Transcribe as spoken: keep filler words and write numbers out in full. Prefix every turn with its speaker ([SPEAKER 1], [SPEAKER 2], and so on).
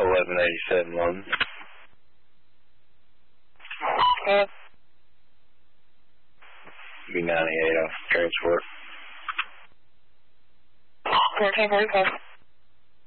[SPEAKER 1] eleven eighty-seven London.
[SPEAKER 2] Okay.
[SPEAKER 1] B ninety-eight off transport.
[SPEAKER 2] Okay, very close.